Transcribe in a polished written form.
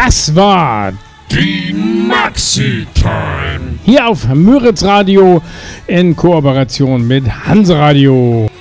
Das war die Maxi-Time. Hier auf Müritz Radio in Kooperation mit Hanseradio.